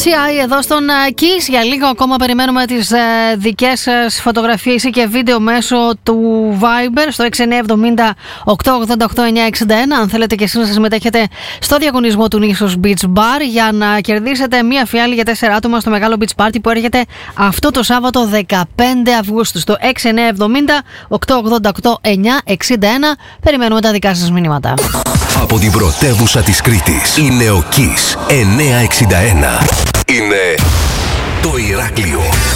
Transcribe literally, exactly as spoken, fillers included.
σι άι εδώ στον Kiss. Για λίγο ακόμα περιμένουμε τις ε, δικές σας φωτογραφίες και βίντεο μέσω του Viber στο έξι εννιά εβδομήντα οκτακόσια ογδόντα οκτώ εννιακόσια εξήντα ένα. Αν θέλετε και εσείς να συμμετέχετε στο διαγωνισμό του Νήσος Beach Bar για να κερδίσετε μία φιάλη για τέσσερα άτομα στο μεγάλο beach party που έρχεται αυτό το Σάββατο δεκαπέντε Αυγούστου στο έξι εννιά εβδομήντα οκτακόσια ογδόντα οκτώ εννιακόσια εξήντα ένα. Περιμένουμε τα δικά σας μηνύματα. Από την πρωτεύουσα της Κρήτης είναι ο Kiss εννιακόσια εξήντα ένα. Είναι το Ηράκλειο.